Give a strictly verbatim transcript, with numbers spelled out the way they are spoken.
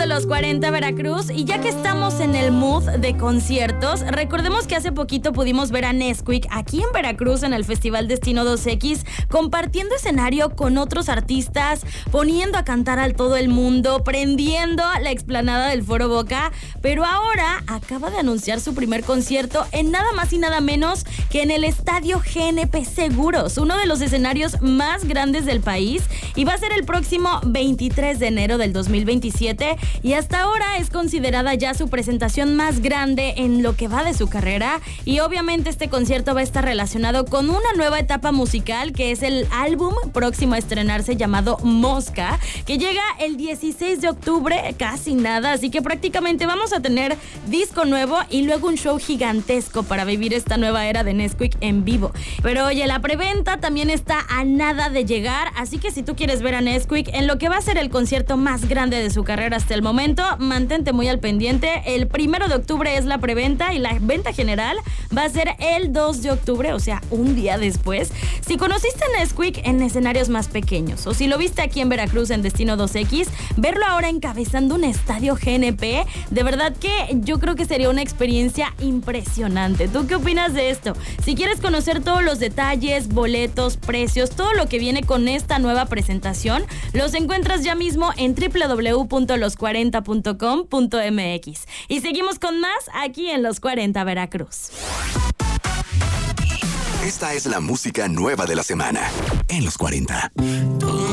Los cuarenta Veracruz, y ya que estamos en el mood de conciertos, recordemos que hace poquito pudimos ver a Nesquik aquí en Veracruz en el Festival Destino dos equis, compartiendo escenario con otros artistas, poniendo a cantar al todo el mundo, prendiendo la explanada del Foro Boca, pero ahora acaba de anunciar su primer concierto en nada más y nada menos que en el Estadio G N P Seguros, uno de los escenarios más grandes del país, y va a ser el próximo veintitrés de enero del dos mil veintisiete, y hasta ahora es considerada ya su presentación más grande en lo que va de su carrera, y obviamente este concierto va a estar relacionado con una nueva etapa musical que es el álbum próximo a estrenarse llamado Mosca, que llega el dieciséis de octubre, casi nada, así que prácticamente vamos a tener disco nuevo y luego un show gigantesco para vivir esta nueva era de Nesquik en vivo. Pero oye, la preventa también está a nada de llegar, así que si tú quieres ver a Nesquik en lo que va a ser el concierto más grande de su carrera hasta el momento, mantente muy al pendiente. El primero de octubre es la preventa y la venta general va a ser el dos de octubre, o sea, un día después. Si conociste a Nesquik en escenarios más pequeños o si lo viste aquí en Veracruz en Destino dos equis, verlo ahora encabezando un estadio G N P, de verdad que yo creo que sería una experiencia impresionante. ¿Tú qué opinas de esto? Si quieres conocer todos los detalles, boletos, precios, todo lo que viene con esta nueva presentación, los encuentras ya mismo en doble u doble u doble u punto los cuarenta punto com punto m x. Y seguimos con más aquí en Los cuarenta Veracruz. Esta es la música nueva de la semana en Los cuarenta.